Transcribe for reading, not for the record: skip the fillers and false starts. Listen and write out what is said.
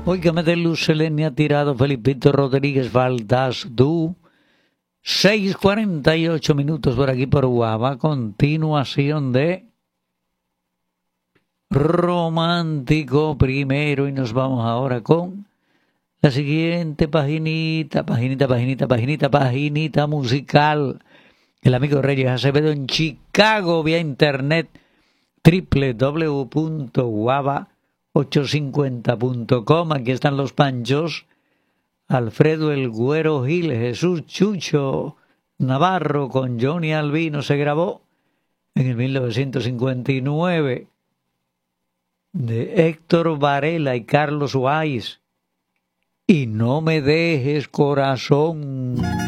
Óigame de luz se le ha tirado Felipito Rodríguez Valdás Du. 6:48 minutos por aquí por Guava. Continuación de Romántico primero. Y nos vamos ahora con la siguiente paginita musical. El amigo Reyes Acevedo en Chicago vía internet www.guava850.com. Aquí están los Panchos, Alfredo el Güero Gil, Jesús Chucho Navarro con Johnny Albino. Se grabó en el 1959 de Héctor Varela y Carlos Weiss. Y no me dejes, corazón.